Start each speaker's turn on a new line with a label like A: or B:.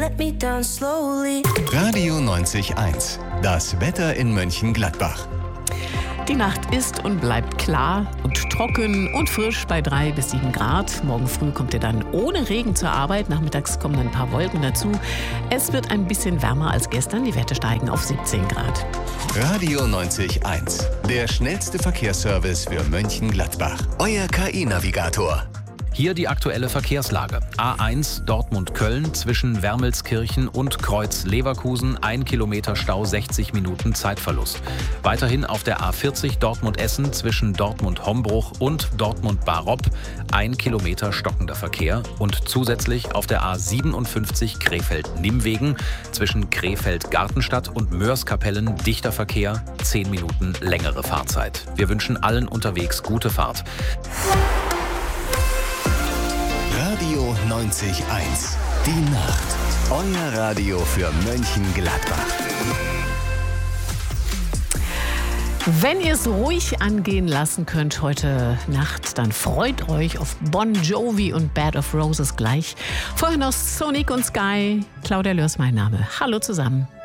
A: Let me down slowly.
B: Radio 90.1. Das Wetter in Mönchengladbach.
C: Die Nacht ist und bleibt klar und trocken und frisch bei 3 bis 7 Grad. Morgen früh kommt ihr dann ohne Regen zur Arbeit. Nachmittags kommen ein paar Wolken dazu. Es wird ein bisschen wärmer als gestern. Die Werte steigen auf 17 Grad.
B: Radio 90.1. Der schnellste Verkehrsservice für Mönchengladbach. Euer KI-Navigator.
D: Hier die aktuelle Verkehrslage. A1 Dortmund-Köln zwischen Wermelskirchen und Kreuz Leverkusen, 1 Kilometer Stau, 60 Minuten Zeitverlust. Weiterhin auf der A40 Dortmund-Essen zwischen Dortmund-Hombruch und Dortmund-Barop, 1 Kilometer stockender Verkehr. Und zusätzlich auf der A57 Krefeld-Nimwegen zwischen Krefeld-Gartenstadt und Möhrskapellen dichter Verkehr, 10 Minuten längere Fahrzeit. Wir wünschen allen unterwegs gute Fahrt.
B: Radio 90.1. Die Nacht. Euer Radio für Mönchengladbach.
C: Wenn ihr es ruhig angehen lassen könnt heute Nacht, dann freut euch auf Bon Jovi und Bed of Roses gleich. Vorher noch Sonic und Sky. Claudia Lörs mein Name. Hallo zusammen.